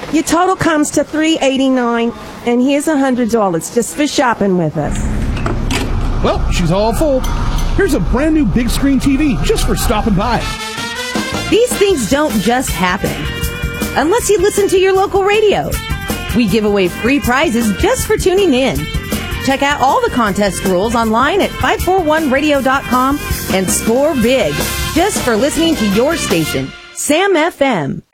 Your total comes to $389, and here's $100 just for shopping with us. Well, she's all full. Here's a brand new big screen TV just for stopping by. These things don't just happen unless you listen to your local radio. We give away free prizes just for tuning in. Check out all the contest rules online at 541radio.com and score big just for listening to your station, Sam FM.